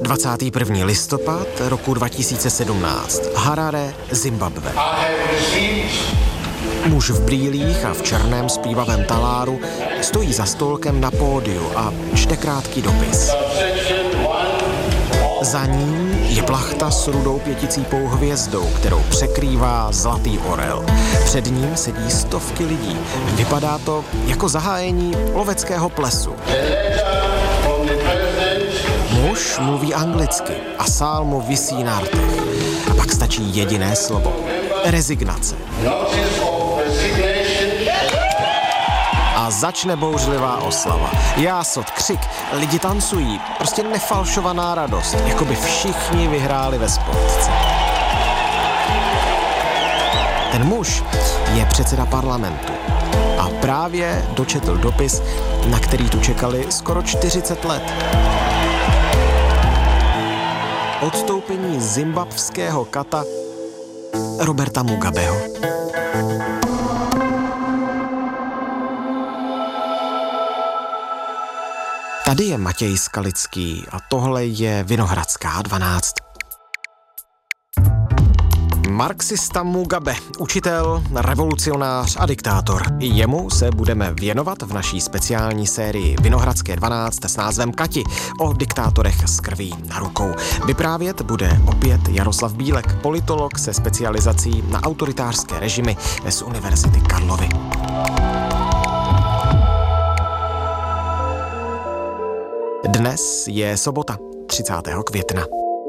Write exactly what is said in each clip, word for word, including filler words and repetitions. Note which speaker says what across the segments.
Speaker 1: dvacátého prvního listopad roku dva tisíce sedmnáct. Harare, Zimbabwe. Muž v brýlích a v černém zpívavém taláru stojí za stolkem na pódiu a čte krátký dopis. Za ním je plachta s rudou pěticípou hvězdou, kterou překrývá zlatý orel. Před ním sedí stovky lidí. Vypadá to jako zahájení loveckého plesu. Muž mluví anglicky a sál mu visí na rtech. A pak stačí jediné slovo. Rezignace. A začne bouřlivá oslava. Jásot, křik, lidi tancují. Prostě nefalšovaná radost, jako by všichni vyhráli ve sportce. Ten muž je předseda parlamentu a právě dočetl dopis, na který tu čekali skoro čtyřicet let. Odstoupení zimbabského kata Roberta Mugabeho. Tady je Matěj Skalický a tohle je Vinohradská dvanáct. Marxista Mugabe, učitel, revolucionář a diktátor. I jemu se budeme věnovat v naší speciální sérii Vinohradské dvanáct s názvem Kati o diktátorech s krví na rukou. Vyprávět bude opět Jaroslav Bílek, politolog se specializací na autoritářské režimy z Univerzity Karlovy. Dnes je sobota, třicátého května.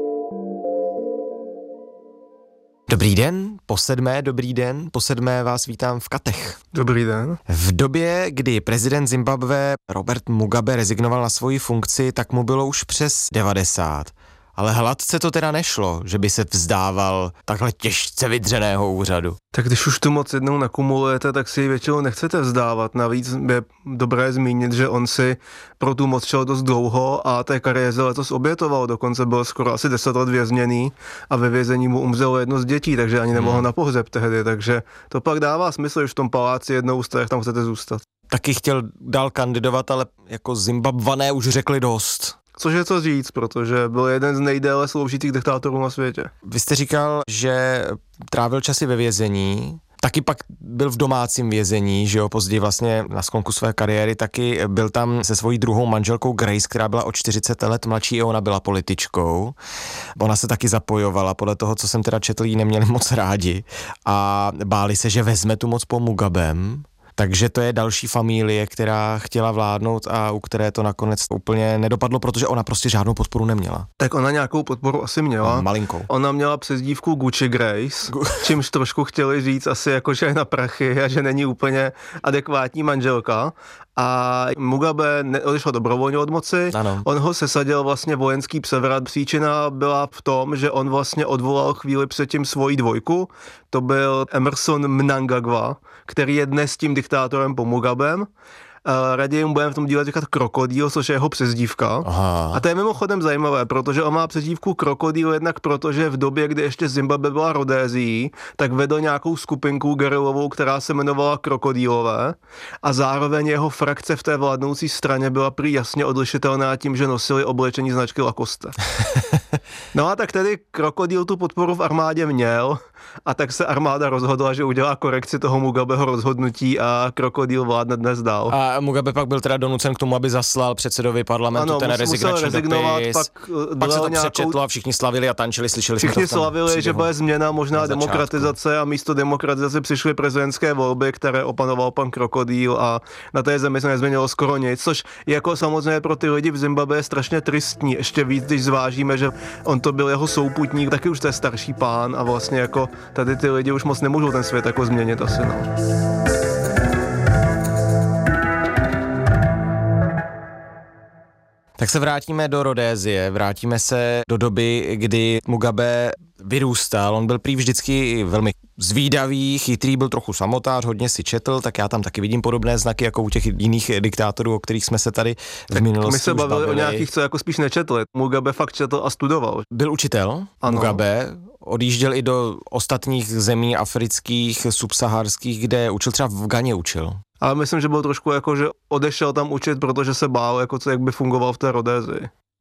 Speaker 1: Dobrý den, po sedmé, dobrý den, po sedmé vás vítám v Katech.
Speaker 2: Dobrý den.
Speaker 1: V době, kdy prezident Zimbabwe Robert Mugabe rezignoval na svoji funkci, tak mu bylo už přes devadesát. Ale hladce to teda nešlo, že by se vzdával takhle těžce vydřeného úřadu.
Speaker 2: Tak když už tu moc jednou nakumulujete, tak si ji většinou nechcete vzdávat. Navíc je dobré zmínit, že on si pro tu moc šel dost dlouho a té kariéře letos obětoval. Dokonce byl skoro asi deset let vězněný a ve vězení mu umřelo jedno z dětí, takže ani nemohl hmm. na pohřeb tehdy. Takže to pak dává smysl, že v tom paláci jednou jste, jak tam chcete zůstat.
Speaker 1: Taky chtěl dál kandidovat, ale jako Zimbabvané už řekli dost.
Speaker 2: Což je co říct, protože byl jeden z nejdéle sloužících diktátorů na světě.
Speaker 1: Vy jste říkal, že trávil časy ve vězení, taky pak byl v domácím vězení, že jo, později vlastně na sklonku své kariéry taky byl tam se svojí druhou manželkou Grace, která byla o čtyřicet let mladší, i ona byla političkou. Ona se taky zapojovala, podle toho, co jsem teda četl, jí neměli moc rádi a báli se, že vezme tu moc po Mugabem. Takže to je další familie, která chtěla vládnout a u které to nakonec úplně nedopadlo, protože ona prostě žádnou podporu neměla.
Speaker 2: Tak ona nějakou podporu asi měla.
Speaker 1: Malinkou.
Speaker 2: Ona měla přezdívku Gucci Grace, čímž trošku chtěli říct asi jako, že je na prachy a že není úplně adekvátní manželka. A Mugabe neodešel dobrovolně od moci, ano. On ho sesadil vlastně vojenský převrat. Příčina byla v tom, že on vlastně odvolal chvíli předtím svoji dvojku, to byl Emmerson Mnangagwa, který je dnes tím diktátorem po Mugabem. Raději mu budeme v tom díle říkat Krokodýl, což je jeho přezdívka. Aha. A to je mimochodem zajímavé, protože on má přezdívku Krokodýl jednak protože v době, kdy ještě Zimbabwe byla Rodézií, tak vedl nějakou skupinku gerilovou, která se jmenovala Krokodýlové a zároveň jeho frakce v té vládnoucí straně byla prý jasně odlišitelná tím, že nosili oblečení značky Lacoste. No a tak tedy Krokodýl tu podporu v armádě měl a tak se armáda rozhodla, že udělá korekci toho Mugabeho rozhodnutí a Krokodýl vládne dnes dál.
Speaker 1: A Mugabe pak byl teda donucen k tomu, aby zaslal předsedovi parlamentu ano, ten rezignační dopis.
Speaker 2: Pak,
Speaker 1: pak se to
Speaker 2: nějakou...
Speaker 1: přečetlo a všichni slavili a tančili, slyšeli
Speaker 2: všichni
Speaker 1: jsme to v tom
Speaker 2: slavili,
Speaker 1: příběhu.
Speaker 2: Že bude změna, možná demokratizace a místo demokratizace přišly prezidentské volby, které opanoval pan Krokodýl a na té zemi se nezměnilo skoro nic, což jako samozřejmě pro ty lidi v Zimbabwe je strašně tristní. Ještě víc, když zvážíme, že on to byl jeho souputník, taky už to je starší pán a vlastně jako tady ty lidi už moc nemůžou ten svět jako změnit asi, no.
Speaker 1: Tak se vrátíme do Rodézie, vrátíme se do doby, kdy Mugabe vyrůstal. On byl prý vždycky velmi zvídavý, chytrý, byl trochu samotář, hodně si četl, tak já tam taky vidím podobné znaky jako u těch jiných diktátorů, o kterých jsme se tady v minulosti
Speaker 2: my se bavili,
Speaker 1: bavili
Speaker 2: o nějakých, co jako spíš nečetli. Mugabe fakt četl a studoval.
Speaker 1: Byl učitel, ano. Mugabe, odjížděl i do ostatních zemí afrických, subsaharských, kde učil, třeba v Ghaně učil.
Speaker 2: Ale myslím, že byl trošku jako, že odešel tam učit, protože se bál, jako co, jak by fungoval v té Rodézii.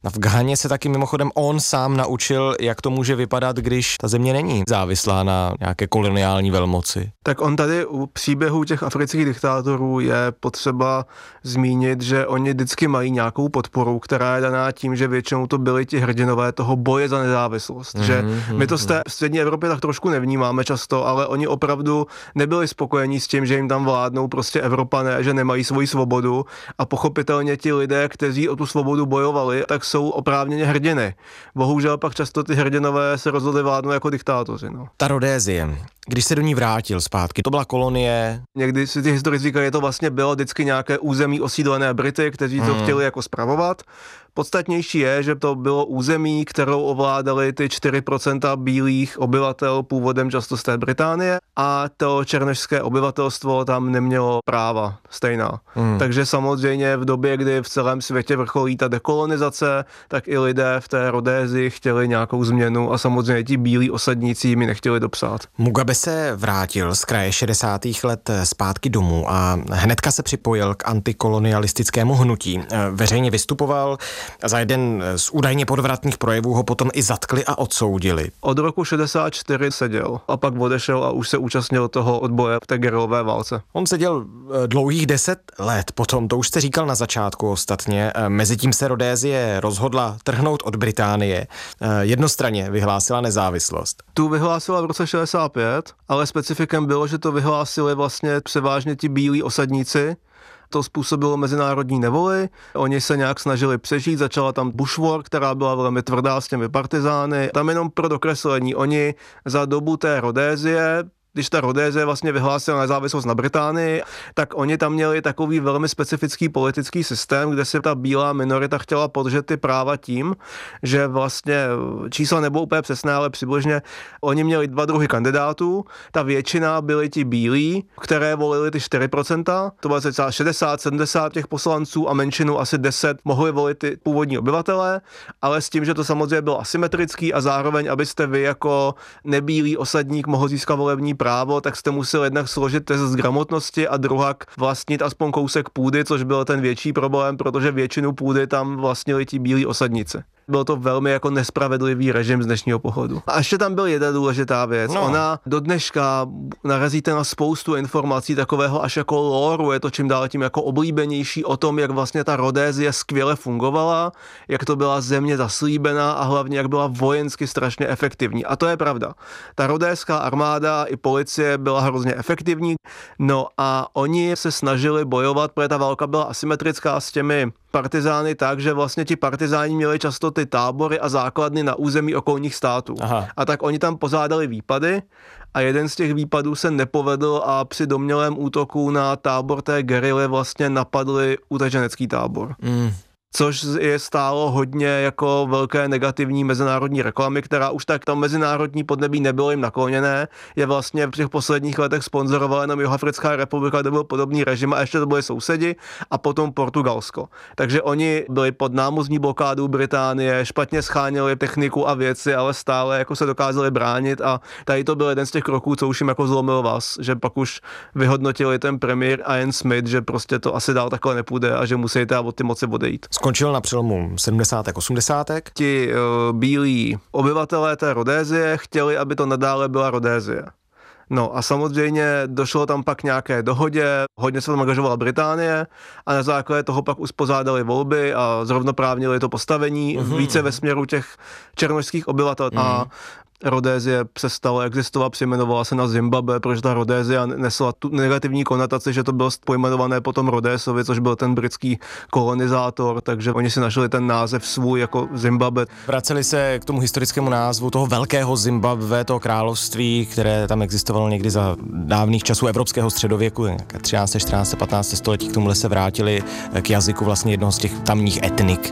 Speaker 1: V Ghaně se taky mimochodem on sám naučil, jak to může vypadat, když ta země není závislá na nějaké koloniální velmoci.
Speaker 2: Tak on tady u příběhů těch afrických diktátorů je potřeba zmínit, že oni vždycky mají nějakou podporu, která je daná tím, že většinou to byli ti hrdinové toho boje za nezávislost. Mm-hmm, že my to z té střední Evropy tak trošku nevnímáme často, ale oni opravdu nebyli spokojení s tím, že jim tam vládnou prostě Evropané, že nemají svoji svobodu a pochopitelně ti lidé, kteří o tu svobodu bojovali, tak jsou oprávněně hrdiny. Bohužel pak často ty hrdinové se rozhodli vládnout jako diktátoři. No.
Speaker 1: Ta Rhodésie, když se do ní vrátil zpátky, to byla kolonie.
Speaker 2: Někdy si ty historici říkají, že to vlastně bylo vždycky nějaké území osídlené Brity, kteří to hmm. chtěli jako spravovat. Podstatnější je, že to bylo území, kterou ovládali ty čtyři procenta bílých obyvatel původem často z té Británie a to černošské obyvatelstvo tam nemělo práva stejná. Hmm. Takže samozřejmě v době, kdy v celém světě vrcholí ta dekolonizace, tak i lidé v té Rhodésii chtěli nějakou změnu a samozřejmě ti bílí osadníci jim nechtěli dopsat.
Speaker 1: Mugabe se vrátil z kraje šedesátých let zpátky domů a hnedka se připojil k antikolonialistickému hnutí. Veřejně vystupoval. Za jeden z údajně podvratných projevů ho potom i zatkli a odsoudili.
Speaker 2: Od roku šedesát čtyři seděl a pak odešel a už se účastnil toho odboje v té guerillové válce.
Speaker 1: On seděl dlouhých deset let potom, to už jste říkal na začátku ostatně. Mezitím se Rhodésie rozhodla trhnout od Británie. Jednostranně vyhlásila nezávislost.
Speaker 2: Tu vyhlásila v roce šedesát pět, ale specifikem bylo, že to vyhlásili vlastně převážně ti bílí osadníci. To způsobilo mezinárodní nevoli, oni se nějak snažili přežít, začala tam bush war, která byla velmi tvrdá s těmi partizány. Tam jenom pro dokreslení, oni za dobu té Rhodésie, když ta Rhodésie vlastně vyhlásila nezávislost na Británii, tak oni tam měli takový velmi specifický politický systém, kde si ta bílá minorita chtěla podržet ty práva tím, že vlastně čísla nebudou úplně přesné, ale přibližně oni měli dva druhy kandidátů, ta většina byli ti bílí, které volili ty čtyři procenta, to bylo třeba šedesát sedmdesát těch poslanců a menšinu asi deset mohli volit ty původní obyvatelé, ale s tím, že to samozřejmě bylo asymetrický a zároveň, abyste vy jako nebílý osadník mohl získat volební právo, tak jste museli jednak složit test z gramotnosti a druhak vlastnit aspoň kousek půdy, což byl ten větší problém, protože většinu půdy tam vlastnili ti bílí osadníci. Byl to velmi jako nespravedlivý režim z dnešního pohledu. A ještě tam byl jedna důležitá věc. No. Ona do dneška narazíte na spoustu informací takového až jako lóru, je to čím dál tím jako oblíbenější o tom, jak vlastně ta Rhodésie skvěle fungovala, jak to byla země zaslíbená a hlavně jak byla vojensky strašně efektivní. A to je pravda. Ta rhodéská armáda i policie byla hrozně efektivní, no a oni se snažili bojovat, protože ta válka byla asymetrická s těmi partizány tak, že vlastně ti partizáni měli často ty tábory a základny na území okolních států. Aha. A tak oni tam pozádali výpady a jeden z těch výpadů se nepovedl a při domnělém útoku na tábor té gerily vlastně napadli utečenecký tábor. Mm. Což je stálo hodně jako velké negativní mezinárodní reklamy, která už tak tam mezinárodní podnebí nebylo jim nakloněné, je vlastně v těch posledních letech sponzorovala jenom Jihoafrická republika, kde byl podobný režim a ještě to byli sousedi a potom Portugalsko. Takže oni byli pod námořní blokádou Británie, špatně scháněli techniku a věci, ale stále jako se dokázali bránit a tady to byl jeden z těch kroků, co už jim jako zlomil vás, že pak už vyhodnotili ten premiér Ian Smith, že prostě to asi dál takhle nepůjde a že musí teda od ty moci odejít.
Speaker 1: Skončil na přelomu sedmdesátek osmdesátek.
Speaker 2: Ti uh, bílí obyvatelé té Rhodésie chtěli, aby to nadále byla Rhodésie. No a samozřejmě došlo tam pak nějaké dohodě, hodně se tam angažovala Británie a na základě toho pak uspořádali volby a zrovnoprávnili to postavení mm-hmm. více ve směru těch černošských obyvatel. Mm-hmm. A Rhodésie přestala existovat, přejmenovala se na Zimbabwe, protože ta Rhodésia nesla tu negativní konotaci, že to bylo pojmenované potom Rhodésovi, což byl ten britský kolonizátor, takže oni si našli ten název svůj jako Zimbabwe.
Speaker 1: Vraceli se k tomu historickému názvu toho velkého Zimbabwe, toho království, které tam existovalo někdy za dávných časů evropského středověku, třinácté, čtrnácté, patnácté století, k tomuhle se vrátili k jazyku vlastně jednoho z těch tamních etnik.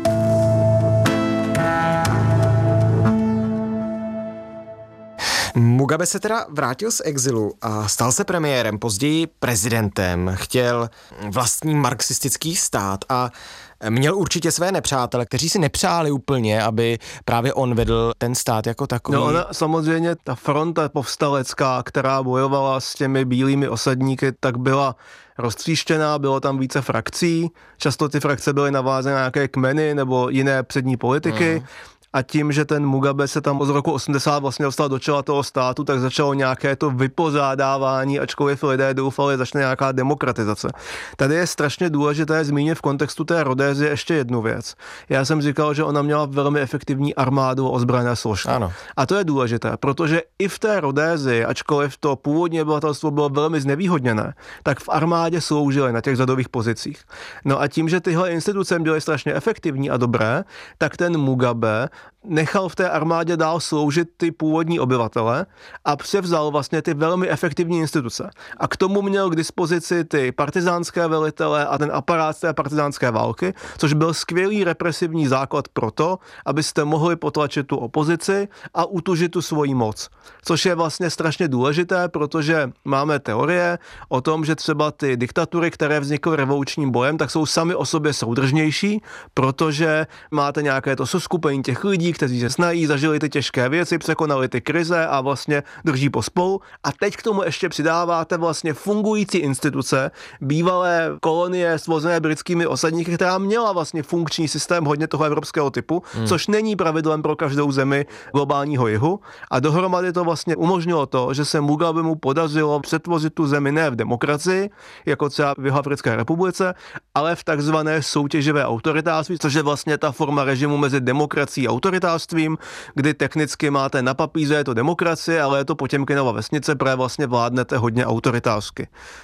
Speaker 1: Mugabe se teda vrátil z exilu a stal se premiérem, později prezidentem, chtěl vlastní marxistický stát a Měl určitě své nepřátele, kteří si nepřáli úplně, aby právě on vedl ten stát jako takový.
Speaker 2: No ona samozřejmě, ta fronta povstalecká, která bojovala s těmi bílými osadníky, tak byla roztříštěná, bylo tam více frakcí, často ty frakce byly navázané na nějaké kmeny nebo jiné přední politiky. Mm. A tím, že ten Mugabe se tam od roku osmdesát vlastně dostal do čela toho státu, tak začalo nějaké to vypořádávání, ačkoliv lidé doufali, začne nějaká demokratizace. Tady je strašně důležité zmínit v kontextu té Rodézie ještě jednu věc. Já jsem říkal, že ona měla velmi efektivní armádu a ozbrojené složky.
Speaker 1: Ano.
Speaker 2: A to je důležité, protože i v té Rodézii, ačkoliv to původní obyvatelstvo bylo velmi znevýhodněné, tak v armádě sloužili na těch řadových pozicích. No a tím, že tyhle instituce byly strašně efektivní a dobré, tak ten Mugabe nechal v té armádě dál sloužit ty původní obyvatele a převzal vlastně ty velmi efektivní instituce. A k tomu měl k dispozici ty partizánské velitele a ten aparát té partizánské války, což byl skvělý represivní základ pro to, abyste mohli potlačit tu opozici a utužit tu svoji moc. Což je vlastně strašně důležité, protože máme teorie o tom, že třeba ty diktatury, které vznikly revolučním bojem, tak jsou sami o sobě soudržnější, protože máte nějaké to soskupení těch lidí, kteří se znají, zažili ty těžké věci, překonali ty krize a vlastně drží pospolu. A teď k tomu ještě přidáváte vlastně fungující instituce, bývalé kolonie svozené britskými osadníky, která měla vlastně funkční systém hodně toho evropského typu, hmm. což není pravidlem pro každou zemi globálního jihu. A dohromady to vlastně umožnilo to, že se Mugabemu podařilo přetvořit tu zemi ne v demokracii, jako třeba v Jihoafrické republice, ale v takzvané soutěživé autoritářství, což je vlastně ta forma režimu mezi demokracií a autoritářstvím, kdy technicky máte na papíře je to demokracie, ale je to Potěmkinova vesnice, protože vlastně vládnete hodně autoritářsky.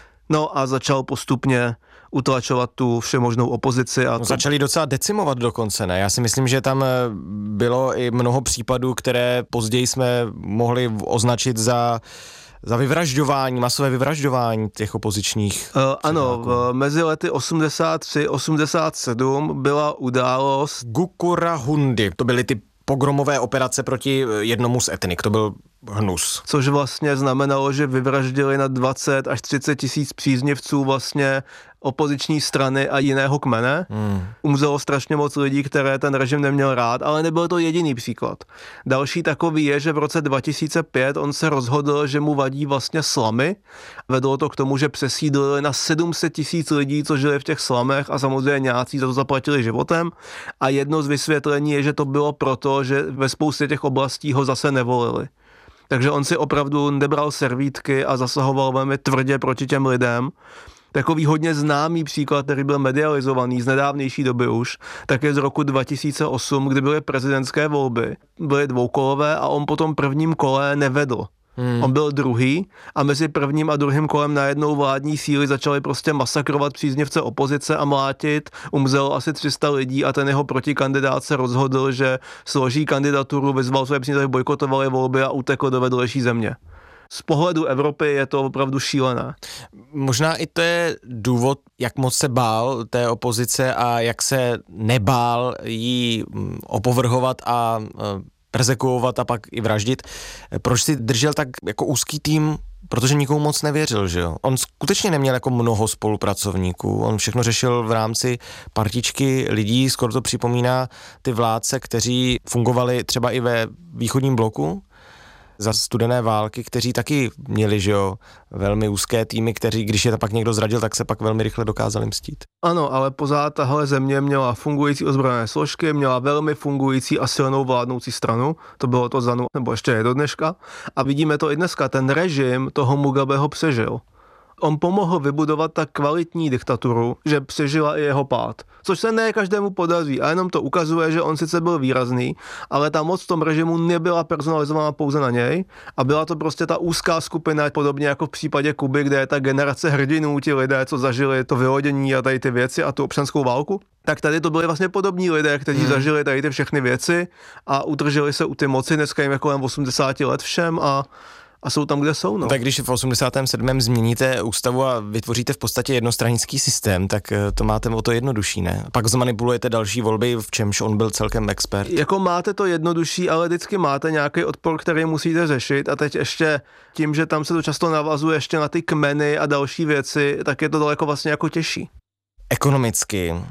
Speaker 2: No a začal postupně utlačovat tu všemožnou opozici. A
Speaker 1: no,
Speaker 2: to...
Speaker 1: Začali docela decimovat dokonce, ne? Já si myslím, že tam bylo i mnoho případů, které později jsme mohli označit za za vyvražďování, masové vyvražďování těch opozičních.
Speaker 2: Uh, ano, v, mezi lety osmdesát tři osmdesát sedm byla událost
Speaker 1: Gukurahundi. To byly ty pogromové operace proti jednomu z etnik, to byl hnus.
Speaker 2: Což vlastně znamenalo, že vyvraždili na dvacet až třicet tisíc příznivců vlastně opoziční strany a jiného kmene. Hmm. Umřelo strašně moc lidí, které ten režim neměl rád, ale nebyl to jediný příklad. Další takový je, že v roce dva tisíce pět on se rozhodl, že mu vadí vlastně slamy. Vedlo to k tomu, že přesídlili na sedm set tisíc lidí, co žili v těch slamech a samozřejmě nějací za to zaplatili životem. A jedno z vysvětlení je, že to bylo proto, že ve spoustě těch oblastí ho zase nevolili. Takže on si opravdu nebral servítky a zasahoval velmi tvrdě proti těm lidem. Takový hodně známý příklad, který byl medializovaný z nedávnější doby už, tak je z roku dva tisíce osm, kdy byly prezidentské volby. Byly dvoukolové a on po tom prvním kole nevedl. Hmm. On byl druhý a mezi prvním a druhým kolem najednou vládní síly začaly prostě masakrovat příznivce opozice a mlátit. Umřelo asi tři sta lidí a ten jeho protikandidát se rozhodl, že složí kandidaturu, vyzval své příznivce, bojkotovali volby a utekl do vedlejší země. Z pohledu Evropy je to opravdu šílené.
Speaker 1: Možná i to je důvod, jak moc se bál té opozice a jak se nebál jí opovrhovat a persekuovat a pak i vraždit. Proč si držel tak jako úzký tým? Protože nikomu moc nevěřil, že jo? On skutečně neměl jako mnoho spolupracovníků, on všechno řešil v rámci partičky lidí, skoro to připomíná ty vládce, kteří fungovali třeba i ve východním bloku za studené války, kteří taky měli, že jo, velmi úzké týmy, kteří, když je to pak někdo zradil, tak se pak velmi rychle dokázali mstít.
Speaker 2: Ano, ale pořád tahle země měla fungující ozbrojené složky, měla velmi fungující a silnou vládnoucí stranu, to bylo to ZANU, nebo ještě je do dneška, a vidíme to i dneska, ten režim toho Mugabeho přežil. On pomohl vybudovat tak kvalitní diktaturu, že přežila i jeho pád. Což se ne každému podaří a jenom to ukazuje, že on sice byl výrazný, ale ta moc v tom režimu nebyla personalizována pouze na něj a byla to prostě ta úzká skupina, podobně jako v případě Kuby, kde je ta generace hrdinů, ti lidé, co zažili to vylodění a tady ty věci a tu občanskou válku. Tak tady to byli vlastně podobní lidé, kteří hmm. zažili tady ty všechny věci a udrželi se u ty moci, dneska jim je kolem osmdesát let všem a A jsou tam, kde jsou, no.
Speaker 1: Tak když v osmdesátém sedmém změníte ústavu a vytvoříte v podstatě jednostranický systém, tak to máte o to jednodušší, ne? Pak zmanipulujete další volby, v čemž on byl celkem expert.
Speaker 2: Jako máte to jednodušší, ale vždycky máte nějaký odpor, který musíte řešit a teď ještě tím, že tam se to často navazuje ještě na ty kmeny a další věci, tak je to daleko vlastně jako těžší.
Speaker 1: Ekonomicky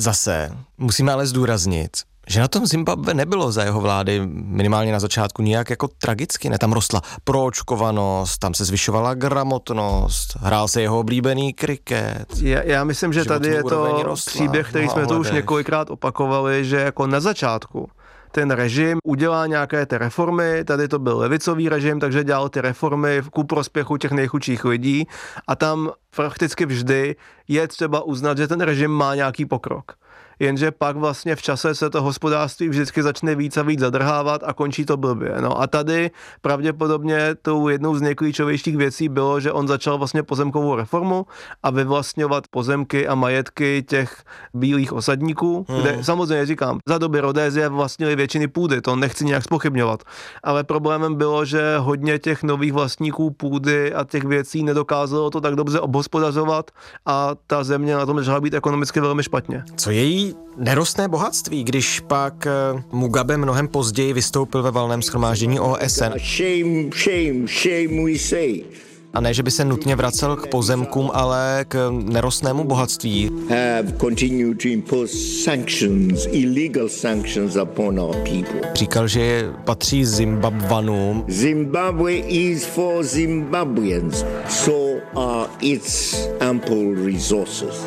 Speaker 1: Zase musíme ale zdůraznit, že na tom Zimbabwe nebylo za jeho vlády minimálně na začátku nijak jako tragicky, ne? Tam rostla proočkovanost, tam se zvyšovala gramotnost, hrál se jeho oblíbený kriket.
Speaker 2: Já, já myslím, že tady je to rostla, příběh, který jsme to už několikrát opakovali, že jako na začátku ten režim udělá nějaké ty reformy, tady to byl levicový režim, takže dělal ty reformy ku prospěchu těch nejchudších lidí a tam prakticky vždy je třeba uznat, že ten režim má nějaký pokrok. Jenže pak vlastně v čase se to hospodářství vždycky začne víc a víc zadrhávat a končí to blbě. No a tady pravděpodobně tou jednou z nejklíčovějších věcí bylo, že on začal vlastně pozemkovou reformu a vyvlastňovat pozemky a majetky těch bílých osadníků, hmm. kde samozřejmě říkám, za doby Rodézie vlastnili většiny půdy, to nechci nějak zpochybňovat, ale problémem bylo, že hodně těch nových vlastníků půdy a těch věcí nedokázalo to tak dobře obhospodařovat a ta země na tom začala být ekonomicky velmi špatně.
Speaker 1: Co její nerostné bohatství, když pak Mugabe mnohem později vystoupil ve valném shromáždění O S N.
Speaker 3: Shame, shame, shame we say.
Speaker 1: A ne, že by se nutně vracel k pozemkům, ale k nerostnému bohatství.
Speaker 3: Have continued to impose sanctions, illegal sanctions upon our people.
Speaker 1: Říkal, že patří Zimbabwanům.
Speaker 3: Zimbabwe is for Zimbabweans, so are its ample resources.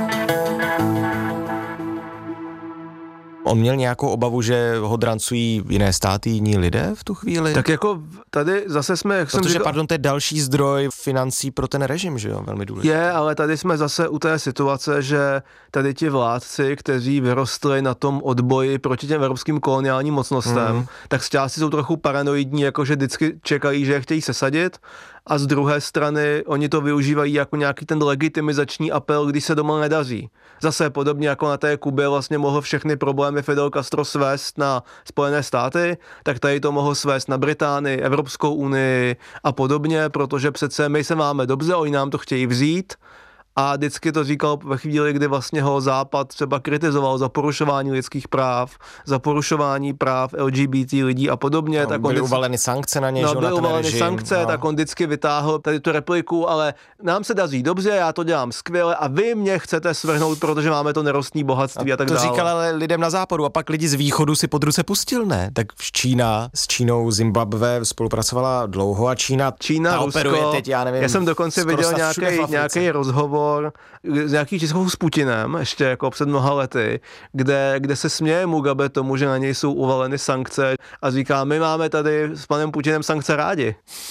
Speaker 1: On měl nějakou obavu, že ho drancují jiné státy, jiní lidé v tu chvíli?
Speaker 2: Tak jako tady zase jsme... Jak
Speaker 1: Protože,
Speaker 2: jsem říkal,
Speaker 1: pardon, to je další zdroj financí pro ten režim, že jo, velmi důležitý.
Speaker 2: Je, ale tady jsme zase u té situace, že tady ti vládci, kteří vyrostli na tom odboji proti těm evropským koloniálním mocnostem, mm. tak z části jsou trochu paranoidní, jakože vždycky čekají, že je chtějí sesadit, a z druhé strany oni to využívají jako nějaký ten legitimizační apel, když se doma nedaří. Zase podobně jako na té Kubě vlastně mohl všechny problémy Fidel Castro svést na Spojené státy, tak tady to mohl svést na Británii, Evropskou unii a podobně, protože přece my se máme dobře, oni nám to chtějí vzít. A vždycky to říkal ve chvíli, kdy vlastně ho Západ třeba kritizoval za porušování lidských práv, za porušování práv L G B T lidí a podobně.
Speaker 1: No,
Speaker 2: tak
Speaker 1: byly
Speaker 2: on
Speaker 1: uvaleny sankce na něj,
Speaker 2: no,
Speaker 1: že
Speaker 2: byly
Speaker 1: na ten
Speaker 2: uvaleny
Speaker 1: režim.
Speaker 2: sankce,
Speaker 1: no.
Speaker 2: tak on vždycky vytáhl tady tu repliku, ale nám se daří dobře, já to dělám skvěle a vy mě chcete svrhnout, protože máme to nerostné bohatství a, a tak
Speaker 1: to
Speaker 2: dále.
Speaker 1: To říkal ale lidem na západu a pak lidi z východu si pod ruce pustil, ne? Tak Čína s Čínou Zimbabwe spolupracovala dlouho a Čína,
Speaker 2: Čína Rusko, teď, já nevím. Já jsem dokonce viděl nějaký, nějaký rozhovor s nějaký Českou s Putinem, ještě jako před mnoha lety, kde, kde se směje Mugabe tomu, že na něj jsou uvaleny sankce a říká, my máme tady s panem Putinem sankce rádi.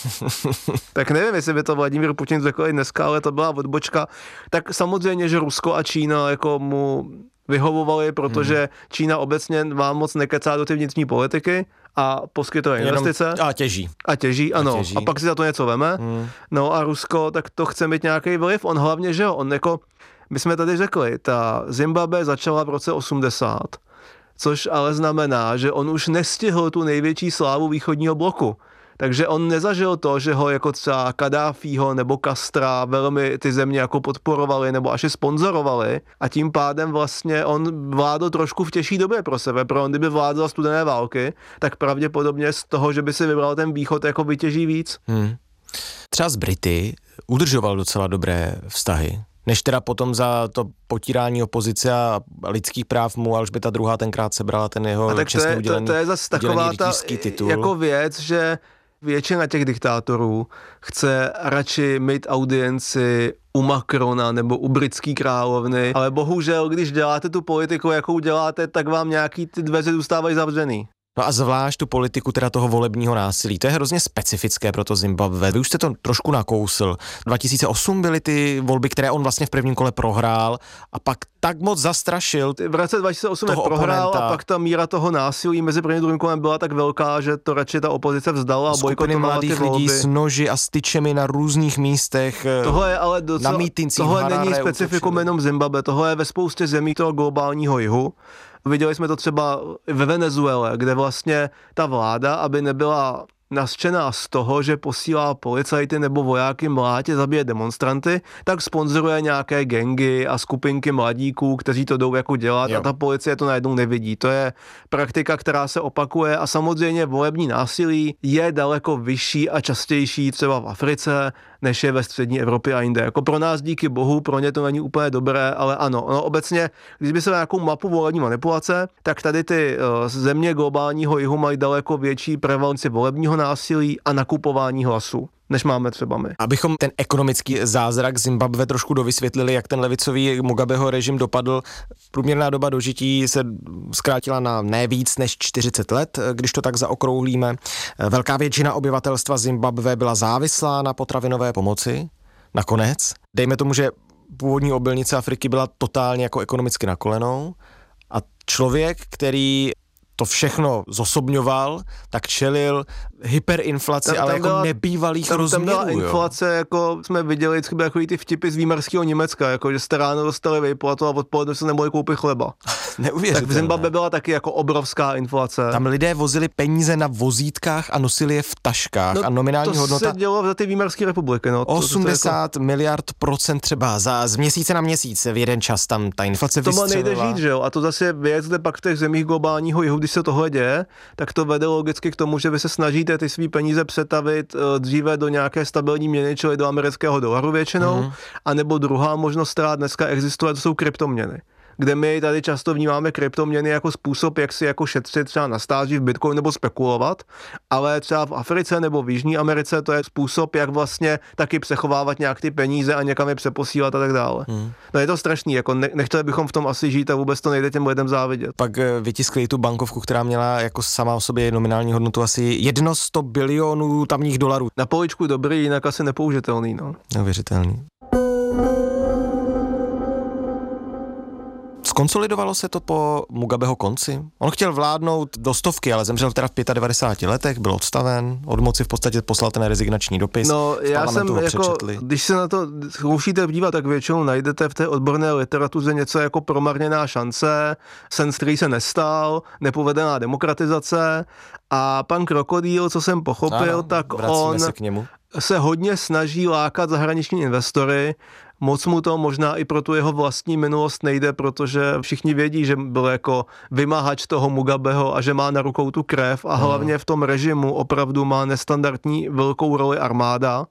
Speaker 2: Tak nevím, jestli by to Vladimír Putin řekl i dneska, ale to byla odbočka. Tak samozřejmě, že Rusko a Čína jako mu vyhovovali, protože hmm. Čína obecně vám moc nekecá do ty vnitřní politiky a poskytuje investice.
Speaker 1: Jenom, a těží.
Speaker 2: A těží, ano. A, těží. A pak si za to něco veme. Hmm. No a Rusko, tak to chce mít nějaký vliv. On hlavně, že jo, on jako, my jsme tady řekli, ta Zimbabwe začala v roce osmdesát, což ale znamená, že on už nestihl tu největší slávu východního bloku. Takže on nezažil to, že ho jako třeba Kadáfího nebo Castra velmi ty země jako podporovali nebo až i sponzorovali a tím pádem vlastně on vládl trošku v těžší době pro sebe, pro on kdyby vládl za studené války, tak pravděpodobně z toho, že by si vybral ten východ, jako vytěží víc.
Speaker 1: Hmm. Třeba z Brity udržoval docela dobré vztahy. Než teda potom za to potírání opozice a lidských práv mu Alžběta druhá tenkrát sebrala ten jeho čestně udělený,
Speaker 2: to, to je zase taková ta
Speaker 1: titul.
Speaker 2: Jako věc, že většina těch diktátorů chce radši mít audienci u Macrona nebo u britský královny, ale bohužel, když děláte tu politiku, jakou děláte, tak vám nějaký ty dveře zůstávají zavřený.
Speaker 1: No a zvlášť tu politiku teda toho volebního násilí. To je hrozně specifické pro to Zimbabwe. Vy už jste to trošku nakousl. dva tisíce osm byly ty volby, které on vlastně v prvním kole prohrál a pak tak moc zastrašil.
Speaker 2: V roce dva tisíce osm prohrál a pak ta míra toho násilí mezi prvním a druhým kolem byla tak velká, že to radši ta opozice vzdala a bojkotovala ty volby.
Speaker 1: Skupiny mladých lidí s noži a s tyčemi na různých místech.
Speaker 2: Tohle je ale docela,
Speaker 1: na mítincích
Speaker 2: tohle není specifikum jenom Zimbabwe, tohle je ve spoustě zemí toho globálního jihu. Viděli jsme to třeba ve Venezuele, kde vlastně ta vláda, aby nebyla nařčená z toho, že posílá policajty nebo vojáky mlátě zabíjet demonstranty, tak sponzoruje nějaké gangy a skupinky mladíků, kteří to jdou jako dělat jo. A ta policie to najednou nevidí. To je praktika, která se opakuje a samozřejmě volební násilí je daleko vyšší a častější třeba v Africe než je ve střední Evropě a jinde. Jako pro nás díky bohu, pro ně to není úplně dobré, ale ano, ono obecně, když by se na nějakou mapu volební manipulace, tak tady ty uh, země globálního jihu mají daleko větší prevalenci volebního násilí a nakupování hlasů, než máme třeba my.
Speaker 1: Abychom ten ekonomický zázrak Zimbabwe trošku dovysvětlili, jak ten levicový Mugabeho režim dopadl, průměrná doba dožití se zkrátila na ne víc než čtyřicet let, když to tak zaokrouhlíme. Velká většina obyvatelstva Zimbabwe byla závislá na potravinové pomoci. Nakonec, dejme tomu, že původní obilnice Afriky byla totálně jako ekonomicky na kolenou a člověk, který to všechno zosobňoval, tak čelil hyperinflaci, tam, ale tam jako byla, nebývalých tam, rozměrů.
Speaker 2: Tam byla inflace, jako jsme viděli třeba jako ty vtipy z výmarského Německa, jako že jste ráno dostali výplatu a odpoledne se nemohli koupit chleba.
Speaker 1: Neuvěřitelné.
Speaker 2: Tak v Zimbabwe byla taky jako obrovská inflace.
Speaker 1: Tam lidé vozili peníze na vozítkách a nosili je v taškách no, a nominální
Speaker 2: to
Speaker 1: hodnota...
Speaker 2: To se dělo za ty výmarské republiky. No.
Speaker 1: osmdesát
Speaker 2: to, to jako...
Speaker 1: miliard procent třeba za, z měsíce na měsíc v jeden čas tam ta inflace vystřelila.
Speaker 2: To nejde žít, že jo? A to zase věc, kde pak v těch zemích globálního jihu, když se tohle děje, tak to vede logicky k tomu, že vy se snažíte ty svý peníze přetavit uh, dříve do nějaké stabilní měny, čili do amerického dolaru většinou, mm. anebo druhá možnost, která dneska existuje, to jsou kryptoměny. Kde my tady často vnímáme kryptoměny jako způsob, jak si jako šetřit třeba na stáži v Bitcoin nebo spekulovat, ale třeba v Africe nebo v Jižní Americe to je způsob, jak vlastně taky přechovávat nějak ty peníze a někam je přeposílat a tak dále. Hmm. No je to strašný, jako ne- nechtěli bychom v tom asi žít a vůbec to nejde těm lidem závidět.
Speaker 1: Pak vytiskli tu bankovku, která měla jako sama o sobě nominální hodnotu asi jedno sto bilionů tamních dolarů.
Speaker 2: Na poličku dobrý, jinak asi nepoužitelný, no.
Speaker 1: Neuvěřitelný. Skonsolidovalo se to po Mugabeho konci? On chtěl vládnout do stovky, ale zemřel teda v devadesáti pěti letech, byl odstaven, od moci v podstatě poslal ten rezignační dopis.
Speaker 2: No, já jsem jako, když se na to zkoušíte dívat, tak většinou najdete v té odborné literatuře něco jako promarněná šance, sen, který se nestal, nepovedená demokratizace a pan Krokodýl, co jsem pochopil, ano, tak on
Speaker 1: se, k němu.
Speaker 2: se hodně snaží lákat zahraniční investory. Moc mu to možná i pro tu jeho vlastní minulost nejde, protože všichni vědí, že byl jako vymahač toho Mugabeho a že má na rukou tu krev a hlavně v tom režimu opravdu má nestandardní velkou roli armáda.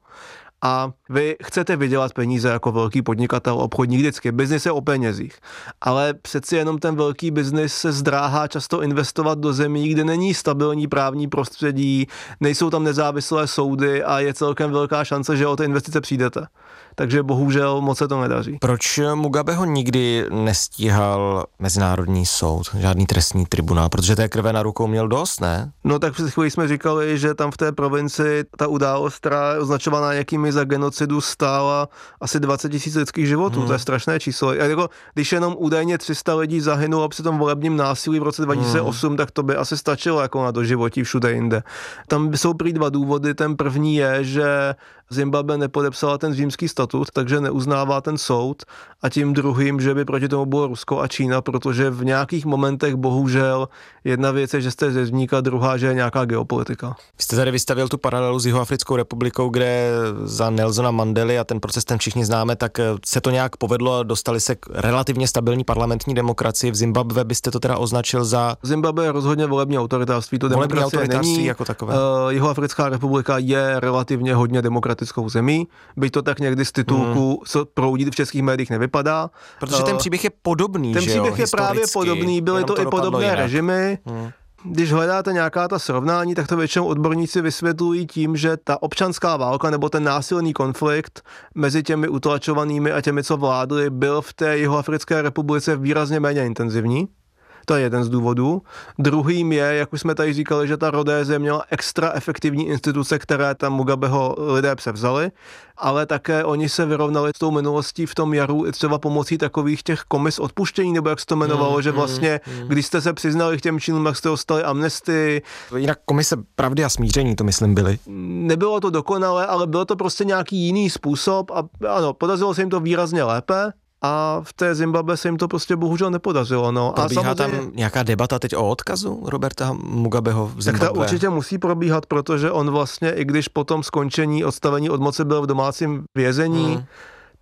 Speaker 2: A vy chcete vydělat peníze jako velký podnikatel, obchodník vždycky, biznis je o penězích. Ale přeci jenom ten velký biznis se zdráhá často investovat do zemí, kde není stabilní právní prostředí, nejsou tam nezávislé soudy a je celkem velká šance, že o ty investice přijdete. Takže bohužel moc se to nedaří.
Speaker 1: Proč Mugabeho nikdy nestíhal mezinárodní soud, žádný trestní tribunál, protože té krve na rukou měl dost, ne?
Speaker 2: No tak před chvíli jsme říkali, že tam v té provincii ta událost, která je označovaná nějakými za genocidu, stála asi dvacet tisíc lidských životů, hmm. to je strašné číslo. A jako, když jenom údajně tři sta lidí zahynulo při tom volebním násilí v roce dva tisíce osm, hmm. tak to by asi stačilo jako na doživotí všude jinde. Tam jsou prý dva důvody, ten první je, že Zimbabwe nepodepsala ten římský statut, takže neuznává ten soud a tím druhým, že by proti tomu bylo Rusko a Čína, protože v nějakých momentech bohužel jedna věc je, že jste řezník a druhá, že je nějaká geopolitika.
Speaker 1: Vy jste tady vystavil tu paralelu s Jihoafrickou republikou, kde za Nelsona Mandely a ten proces ten všichni známe, tak se to nějak povedlo a dostali se k relativně stabilní parlamentní demokracii. V Zimbabwe byste to teda označil za...
Speaker 2: Zimbabwe je rozhodně volební autoritářství, to
Speaker 1: volební
Speaker 2: demokracie
Speaker 1: autoritářství
Speaker 2: není.
Speaker 1: Jako takové.
Speaker 2: Uh, Jihoafrická republika je relativně hodně demokratickou zemí, byť to tak někdy z titulku, hmm. co proudí v českých médiích, nevypadá.
Speaker 1: Protože ten příběh je podobný,
Speaker 2: ten
Speaker 1: že
Speaker 2: příběh
Speaker 1: jo,
Speaker 2: je právě podobný, byly to, to i podobné
Speaker 1: jinak.
Speaker 2: režimy. Hmm. Když hledáte nějaká ta srovnání, tak to většinou odborníci vysvětlují tím, že ta občanská válka nebo ten násilný konflikt mezi těmi utlačovanými a těmi, co vládli, byl v té Jihoafrické republice výrazně méně intenzivní. To je jeden z důvodů. Druhým je, jak už jsme tady říkali, že ta Rodézie měla extra efektivní instituce, které tam Mugabeho lidé převzali, ale také oni se vyrovnali s tou minulostí v tom jaru i třeba pomocí takových těch komis odpuštění, nebo jak se to jmenovalo, mm, že vlastně, mm, když jste se přiznali k těm činům, jak jste dostali amnestii.
Speaker 1: Jinak komise pravdy a smíření to myslím byly.
Speaker 2: Nebylo to dokonalé, ale bylo to prostě nějaký jiný způsob a ano, podařilo se jim to výrazně lépe. A v té Zimbabwe se jim to prostě bohužel nepodařilo. No.
Speaker 1: Probíhá
Speaker 2: a samozřejmě,
Speaker 1: tam nějaká debata teď o odkazu Roberta Mugabeho v Zimbabwe?
Speaker 2: Tak ta určitě musí probíhat, protože on vlastně, i když po tom skončení odstavení od moci byl v domácím vězení, hmm.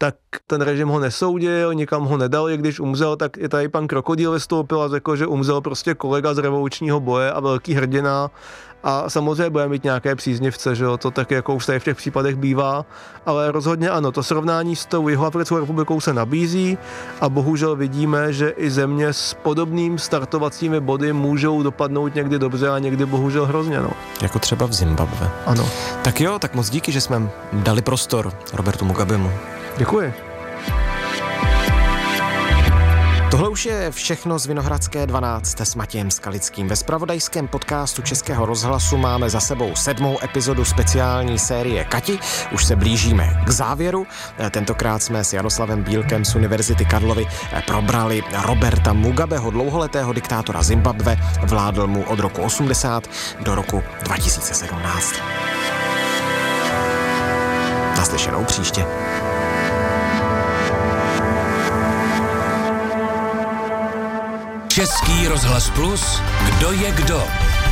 Speaker 2: tak ten režim ho nesoudil, nikam ho nedal, i když umřel, tak i tady pan Krokodýl vystoupil a řekl, že umřel prostě kolega z revolučního boje a velký hrdina. A samozřejmě bude mít nějaké příznivce, že jo, to tak jako už tady v těch případech bývá, ale rozhodně ano, to srovnání s tou Jihoafrickou republikou se nabízí a bohužel vidíme, že i země s podobným startovacími body můžou dopadnout někdy dobře a někdy bohužel hrozně, no.
Speaker 1: Jako třeba v Zimbabwe.
Speaker 2: Ano.
Speaker 1: Tak jo, tak moc díky, že jsme dali prostor Robertu Mugabemu.
Speaker 2: Děkuji.
Speaker 1: Tohle už je všechno z Vinohradské dvanáct s Matějem Skalickým. Ve zpravodajském podcastu Českého rozhlasu máme za sebou sedmou epizodu speciální série Kati. Už se blížíme k závěru. Tentokrát jsme s Jaroslavem Bílkem z Univerzity Karlovy probrali Roberta Mugabeho, dlouholetého diktátora Zimbabwe. Vládl mu od roku osmdesát do roku dva tisíce sedmnáct. Naslyšenou příště.
Speaker 4: Český rozhlas Plus, kdo je kdo?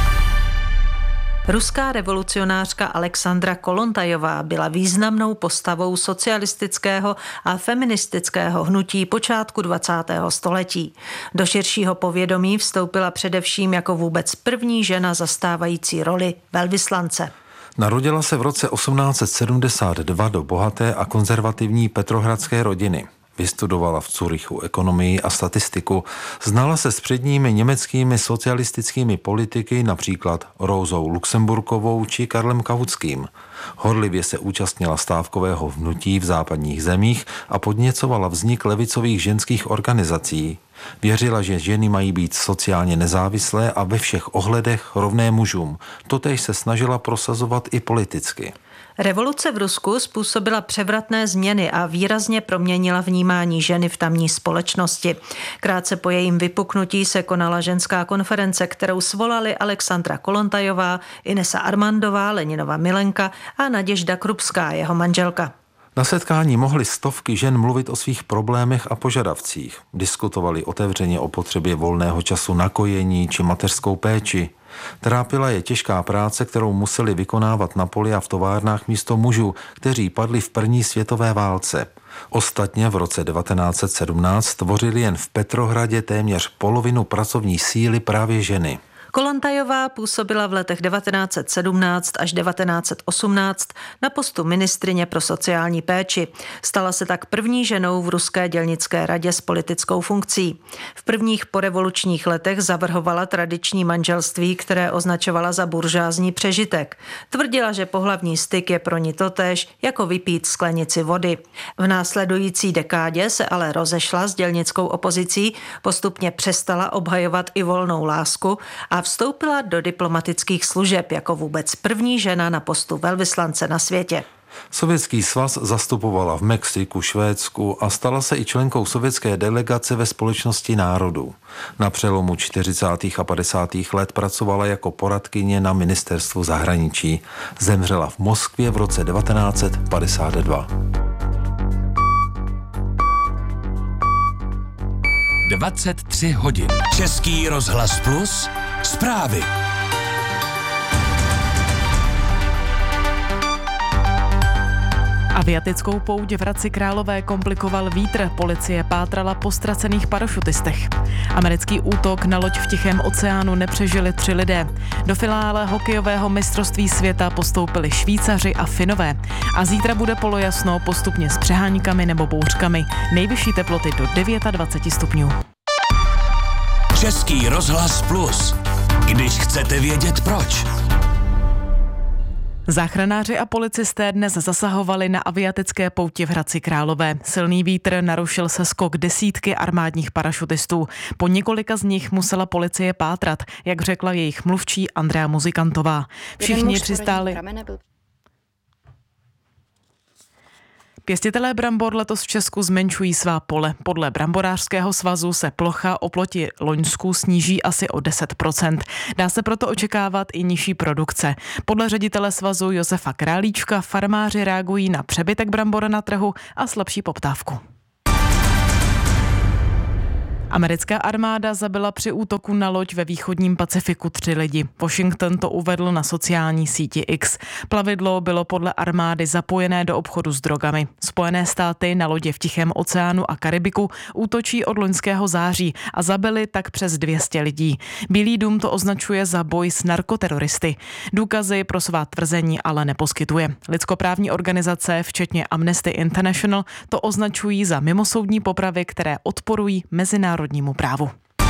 Speaker 5: Ruská revolucionářka Alexandra Kolontajová byla významnou postavou socialistického a feministického hnutí počátku dvacátého století. Do širšího povědomí vstoupila především jako vůbec první žena zastávající roli velvyslance.
Speaker 6: Narodila se v roce osmnáct set sedmdesát dva do bohaté a konzervativní petrohradské rodiny. Vystudovala v Curychu ekonomii a statistiku, znala se s předními německými socialistickými politiky, například Rózou Luxemburkovou či Karlem Kavuckým. Horlivě se účastnila stávkového hnutí v západních zemích a podněcovala vznik levicových ženských organizací. Věřila, že ženy mají být sociálně nezávislé a ve všech ohledech rovné mužům. Totéž se snažila prosazovat i politicky.
Speaker 5: Revoluce v Rusku způsobila převratné změny a výrazně proměnila vnímání ženy v tamní společnosti. Krátce po jejím vypuknutí se konala ženská konference, kterou svolali Alexandra Kolontajová, Inesa Armandová, Leninova milenka a Naděžda Krupská, jeho manželka.
Speaker 6: Na setkání mohly stovky žen mluvit o svých problémech a požadavcích. Diskutovali otevřeně o potřebě volného času na kojení či mateřskou péči. Trápila je těžká práce, kterou museli vykonávat na poli a v továrnách místo mužů, kteří padli v první světové válce. Ostatně v roce devatenáct set sedmnáct tvořili jen v Petrohradě téměř polovinu pracovní síly právě ženy.
Speaker 5: Kolontajová působila v letech devatenáct set sedmnáct až devatenáct set osmnáct na postu ministryně pro sociální péči. Stala se tak první ženou v ruské dělnické radě s politickou funkcí. V prvních porevolučních letech zavrhovala tradiční manželství, které označovala za buržázní přežitek. Tvrdila, že pohlavní styk je pro ní totéž jako vypít sklenici vody. V následující dekádě se ale rozešla s dělnickou opozicí, postupně přestala obhajovat i volnou lásku a vstoupila do diplomatických služeb jako vůbec první žena na postu velvyslance na světě.
Speaker 6: Sovětský svaz zastupovala v Mexiku, Švédsku a stala se i členkou sovětské delegace ve Společnosti národů. Na přelomu čtyřicátých a padesátých let pracovala jako poradkyně na ministerstvu zahraničí. Zemřela v Moskvě v roce devatenáct set padesát dva.
Speaker 4: dvacet tři hodin. Český rozhlas Plus. Zprávy.
Speaker 7: Aviatickou pouť v Hradci Králové komplikoval vítr, policie pátrala po ztracených parašutistech. Americký útok na loď v Tichém oceánu nepřežili tři lidé. Do finále hokejového mistrovství světa postoupili Švýcaři a Finové. A zítra bude polojasno, postupně s přeháňkami nebo bouřkami. Nejvyšší teploty do dvacet devět stupňů.
Speaker 4: Český rozhlas Plus. Když chcete vědět proč.
Speaker 7: Záchranáři a policisté dnes zasahovali na aviatické pouti v Hradci Králové. Silný vítr narušil se skok desítky armádních parašutistů. Po několika z nich musela policie pátrat, jak řekla jejich mluvčí Andrea Muzikantová. Všichni přistáli... Pěstitelé brambor letos v Česku zmenšují svá pole. Podle Bramborářského svazu se plocha oproti loňsku sníží asi o deset procent. Dá se proto očekávat i nižší produkce. Podle ředitele svazu Josefa Králíčka farmáři reagují na přebytek brambor na trhu a slabší poptávku. Americká armáda zabila při útoku na loď ve východním Pacifiku tři lidi. Washington to uvedl na sociální síti X. Plavidlo bylo podle armády zapojené do obchodu s drogami. Spojené státy na lodě v Tichém oceánu a Karibiku útočí od loňského září a zabili tak přes dvě stě lidí. Bílý dům to označuje za boj s narkoteroristy. Důkazy pro svá tvrzení ale neposkytuje. Lidskoprávní organizace, včetně Amnesty International, to označují za mimosoudní popravy, které odporují mezinárodnímu právu.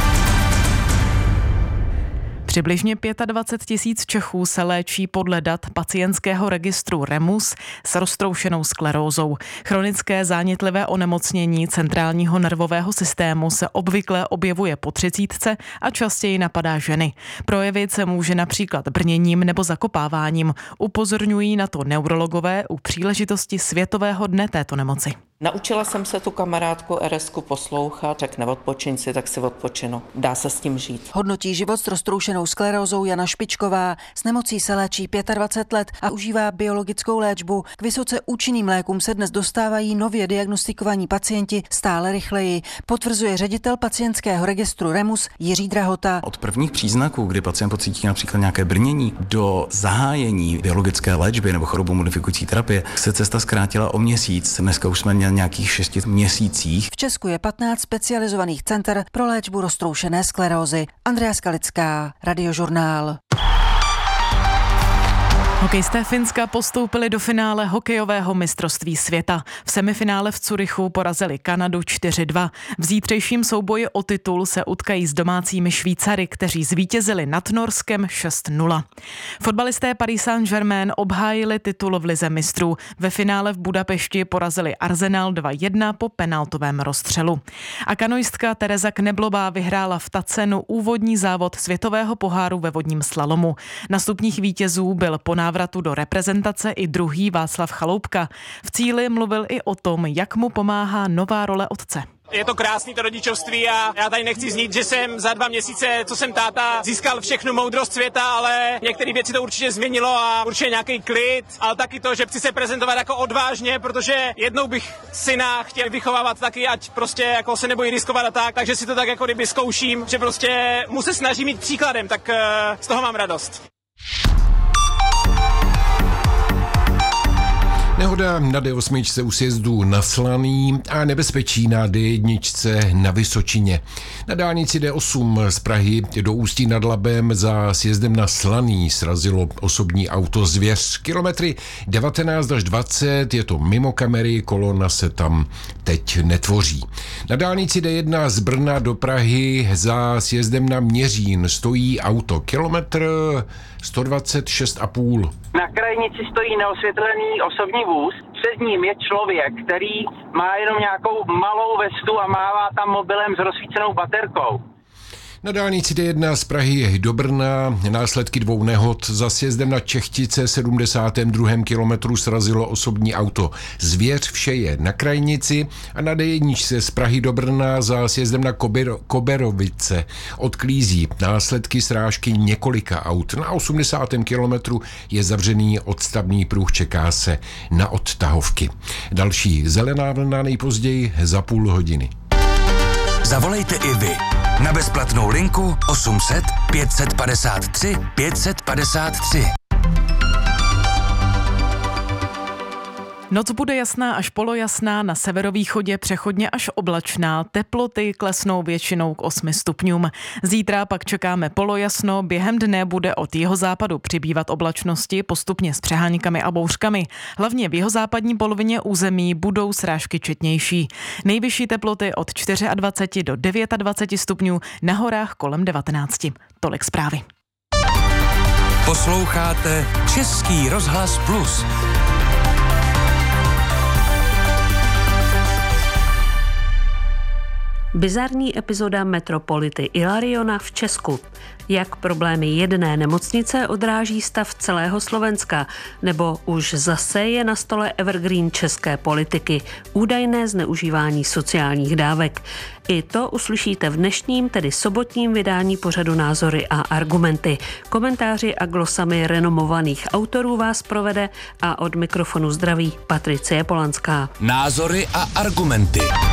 Speaker 7: Přibližně dvacet pět tisíc Čechů se léčí podle dat pacientského registru REMUS s roztroušenou sklerózou. Chronické zánětlivé onemocnění centrálního nervového systému se obvykle objevuje po třicítce a častěji napadá ženy. Projevit se může například brněním nebo zakopáváním. Upozorňují na to neurologové u příležitosti Světového dne této nemoci.
Speaker 8: Naučila jsem se tu kamarádku er esku poslouchat, řekne odpočiň si, tak si odpočinu. Dá se s tím žít.
Speaker 9: Hodnotí život s roztroušenou sklerózou Jana Špičková. S nemocí se léčí dvacet pět let a užívá biologickou léčbu. K vysoce účinným lékům se dnes dostávají nově diagnostikovaní pacienti stále rychleji, potvrzuje ředitel pacientského registru REMUS Jiří Drahota.
Speaker 10: Od prvních příznaků, kdy pacient pocítí například nějaké brnění, do zahájení biologické léčby nebo chorobu modifikující terapie se cesta zkrátila o měsíc. Dneska už jsme měli nějakých šesti měsících.
Speaker 9: V Česku je patnáct specializovaných center pro léčbu roztroušené sklerózy. Andrea Skalická, Radiožurnál.
Speaker 7: Hokejisté Finska postoupili do finále hokejového mistrovství světa. V semifinále v Curychu porazili Kanadu čtyři dva. V zítřejším souboji o titul se utkají s domácími Švýcary, kteří zvítězili nad Norskem šest nula. Fotbalisté Paris Saint-Germain obhájili titul v lize mistrů. Ve finále v Budapešti porazili Arsenal dva jedna po penaltovém rozstřelu. A kanoistka Tereza Kneblová vyhrála v Tacenu úvodní závod světového poháru ve vodním slalomu. Na stupních vítězů byl po návratu do reprezentace i druhý Václav Chaloupka. V cíli mluvil i o tom, jak mu pomáhá nová role otce.
Speaker 11: Je to krásný to rodičovství a já tady nechci znít, že jsem za dva měsíce, co jsem táta, získal všechnu moudrost světa, ale některé věci to určitě změnilo a určitě nějaký klid, ale taky to, že chci se prezentovat jako odvážně, protože jednou bych syna chtěl vychovávat taky, ať prostě jako se nebojí riskovat a tak, takže si to tak jako kdyby zkouším, že prostě mu se snažím mít příkladem, tak uh, z toho mám radost.
Speaker 12: Nehoda na dé osm u sjezdu na Slaný a nebezpečí na dé jedna na Vysočině. Na dálnici dé osm z Prahy do Ústí nad Labem za sjezdem na Slaný srazilo osobní auto Zvěř. Kilometry devatenáct až dvacet, je to mimo kamery, kolona se tam teď netvoří. Na dálnici dé jedna z Brna do Prahy za sjezdem na Měřín stojí auto. Kilometr sto dvacet šest a půl.
Speaker 13: Na krajnici stojí neosvětlený osobní vůz, před ním je člověk, který má jenom nějakou malou vestu a mává tam mobilem s rozsvícenou baterkou.
Speaker 12: Na dálnici dé jedna z Prahy do Brna následky dvou nehod za sjezdem na Čechtice sedmdesátém druhém kilometru srazilo osobní auto Zvěř, vše je na krajnici, a na dé jedna z Prahy do Brna za sjezdem na Kober, Koberovice od Klízí následky srážky několika aut. Na osmdesátém kilometru je zavřený odstavný pruh, čeká se na odtahovky. Další zelená vlna nejpozději za půl hodiny.
Speaker 4: Zavolejte i vy na bezplatnou linku osm set pět padesát tři pět padesát tři.
Speaker 7: Noc bude jasná až polojasná, na severovýchodě přechodně až oblačná, teploty klesnou většinou k osmi stupňům. Zítra pak čekáme polojasno, během dne bude od jihozápadu přibývat oblačnosti, postupně s přeháňkami a bouřkami. Hlavně v jihozápadní polovině území budou srážky četnější. Nejvyšší teploty od dvacet čtyři do dvacet devět stupňů, na horách kolem devatenáct. Tolik zprávy.
Speaker 4: Posloucháte Český rozhlas Plus.
Speaker 14: Bizarní epizoda metropolity Ilariona v Česku. Jak problémy jedné nemocnice odráží stav celého Slovenska, nebo už zase je na stole evergreen české politiky, údajné zneužívání sociálních dávek. I to uslyšíte v dnešním, tedy sobotním vydání pořadu Názory a argumenty. Komentáři a glosami renomovaných autorů vás provede a od mikrofonu zdraví Patricie Polanská.
Speaker 4: Názory a argumenty.